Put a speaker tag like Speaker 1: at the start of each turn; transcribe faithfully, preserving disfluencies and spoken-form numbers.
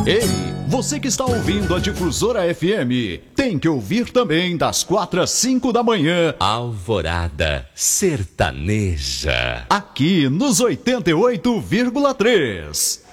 Speaker 1: Ei, você que está ouvindo a Difusora F M, tem que ouvir também das quatro às cinco da manhã.
Speaker 2: Alvorada Sertaneja.
Speaker 1: Aqui nos oitenta e oito vírgula três.